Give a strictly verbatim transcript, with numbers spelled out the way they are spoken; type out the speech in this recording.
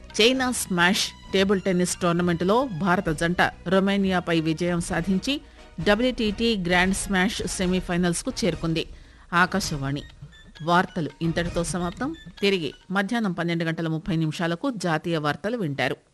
China smash table tennis టోర్నమెంటులో భారత జంట రొమేనియాపై విజయం సాధించి డబ్ల్యూటీటీ గ్రాండ్ స్మాష్ సెమీఫైనల్స్ కు చేరుకుంది. ఆకాశవాణి వార్తలు ఇంతటితో సమాప్తం. తిరిగి మధ్యాహ్నం పన్నెండు గంటల ముప్పై నిమిషాలకు జాతీయ వార్తలు వింటారు.